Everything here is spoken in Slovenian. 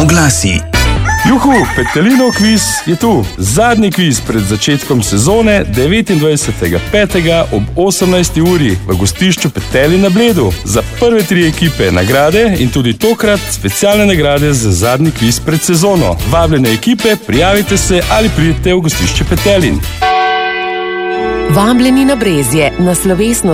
Oglasi. Juhu, Petelinov kviz je tu. Zadnji kviz pred začetkom sezone 29.5. ob 18. uri v gostišču Petelin na Bledu. Za prve 3 ekipe nagrade in tudi tokrat specialne nagrade za zadnji kviz pred sezono. Vabljene ekipe, prijavite se ali pridite v gostišče Petelin. Vabljeni na Brezje na slovesno